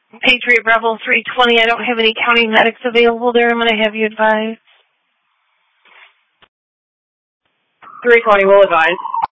Patriot Bravo 320, I don't have any county medics available there. I'm going to have you advise. 320 will advise.